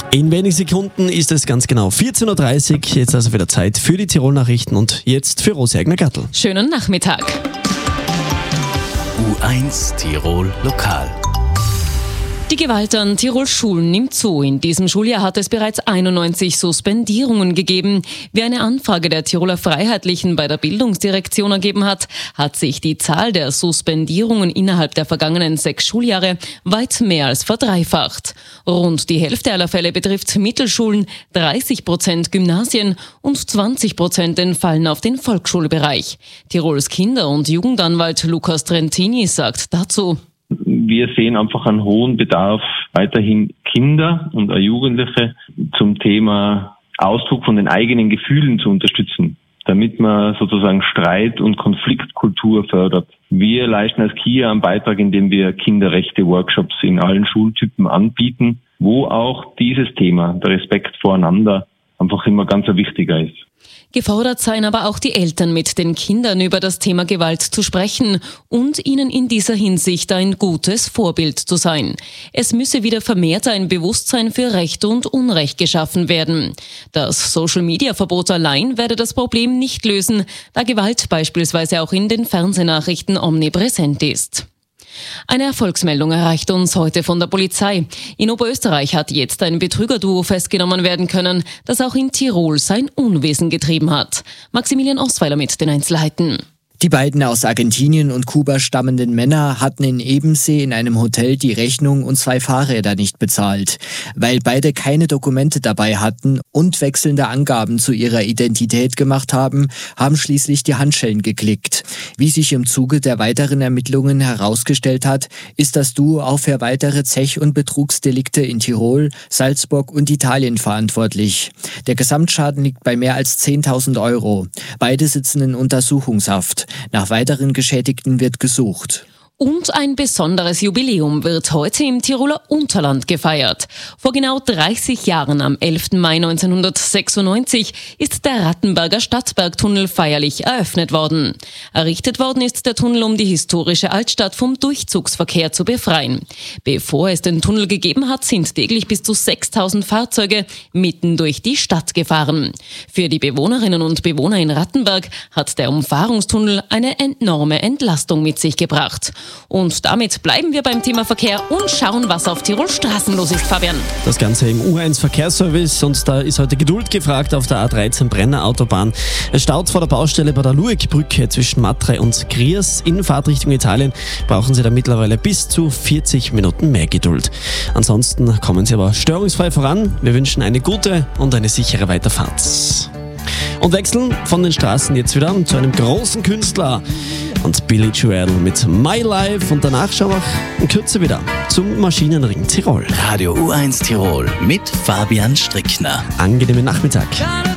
In wenigen Sekunden ist es ganz genau 14.30 Uhr. Jetzt also wieder Zeit für die Tirol-Nachrichten und jetzt für Rosi Egner-Gattel. Schönen Nachmittag. U1 Tirol Lokal. Die Gewalt an Tirols Schulen nimmt zu. In diesem Schuljahr hat es bereits 91 Suspendierungen gegeben. Wie eine Anfrage der Tiroler Freiheitlichen bei der Bildungsdirektion ergeben hat, hat sich die Zahl der Suspendierungen innerhalb der vergangenen 6 Schuljahre weit mehr als verdreifacht. Rund die Hälfte aller Fälle betrifft Mittelschulen, 30% Gymnasien und 20% entfallen auf den Volksschulbereich. Tirols Kinder- und Jugendanwalt Lukas Trentini sagt dazu: Wir sehen einfach einen hohen Bedarf, weiterhin Kinder und Jugendliche zum Thema Ausdruck von den eigenen Gefühlen zu unterstützen, damit man sozusagen Streit- und Konfliktkultur fördert. Wir leisten als KIA einen Beitrag, indem wir Kinderrechte-Workshops in allen Schultypen anbieten, wo auch dieses Thema, der Respekt voreinander, einfach immer ganz ein wichtiger ist. Gefordert seien aber auch die Eltern, mit den Kindern über das Thema Gewalt zu sprechen und ihnen in dieser Hinsicht ein gutes Vorbild zu sein. Es müsse wieder vermehrt ein Bewusstsein für Recht und Unrecht geschaffen werden. Das Social-Media-Verbot allein werde das Problem nicht lösen, da Gewalt beispielsweise auch in den Fernsehnachrichten omnipräsent ist. Eine Erfolgsmeldung erreicht uns heute von der Polizei. In Oberösterreich hat jetzt ein Betrügerduo festgenommen werden können, das auch in Tirol sein Unwesen getrieben hat. Maximilian Osweiler mit den Einzelheiten. Die beiden aus Argentinien und Kuba stammenden Männer hatten in Ebensee in einem Hotel die Rechnung und 2 Fahrräder nicht bezahlt. Weil beide keine Dokumente dabei hatten und wechselnde Angaben zu ihrer Identität gemacht haben, haben schließlich die Handschellen geklickt. Wie sich im Zuge der weiteren Ermittlungen herausgestellt hat, ist das Duo auch für weitere Zech- und Betrugsdelikte in Tirol, Salzburg und Italien verantwortlich. Der Gesamtschaden liegt bei mehr als 10.000 Euro. Beide sitzen in Untersuchungshaft. Nach weiteren Geschädigten wird gesucht. Und ein besonderes Jubiläum wird heute im Tiroler Unterland gefeiert. Vor genau 30 Jahren, am 11. Mai 1996, ist der Rattenberger Stadtbergtunnel feierlich eröffnet worden. Errichtet worden ist der Tunnel, um die historische Altstadt vom Durchzugsverkehr zu befreien. Bevor es den Tunnel gegeben hat, sind täglich bis zu 6.000 Fahrzeuge mitten durch die Stadt gefahren. Für die Bewohnerinnen und Bewohner in Rattenberg hat der Umfahrungstunnel eine enorme Entlastung mit sich gebracht. Und damit bleiben wir beim Thema Verkehr und schauen, was auf Tirol Straßen los ist, Fabian. Das Ganze im U1 Verkehrsservice und da ist heute Geduld gefragt auf der A13 Brenner Autobahn. Es staut vor der Baustelle bei der Luegbrücke zwischen Matre und Griers. In Fahrtrichtung Italien brauchen Sie da mittlerweile bis zu 40 Minuten mehr Geduld. Ansonsten kommen Sie aber störungsfrei voran. Wir wünschen eine gute und eine sichere Weiterfahrt. Und wechseln von den Straßen jetzt wieder zu einem großen Künstler und Billy Joel mit My Life und danach schauen wir in Kürze wieder zum Maschinenring Tirol. Radio U1 Tirol mit Fabian Strickner. Angenehmen Nachmittag.